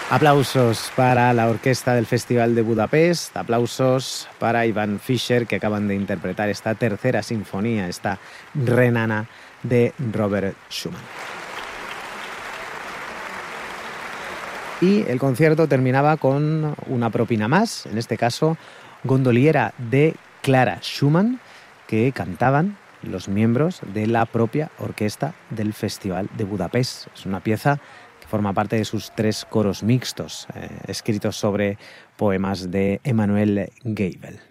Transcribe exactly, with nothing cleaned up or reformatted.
Aplausos para la orquesta del Festival de Budapest, aplausos para Ivan Fischer, que acaban de interpretar esta tercera sinfonía, esta renana de Robert Schumann. Y el concierto terminaba con una propina más, en este caso Gondoliera de Clara Schumann, que cantaban los miembros de la propia orquesta del Festival de Budapest. Es una pieza que forma parte de sus tres coros mixtos, eh, escritos sobre poemas de Emanuel Geibel.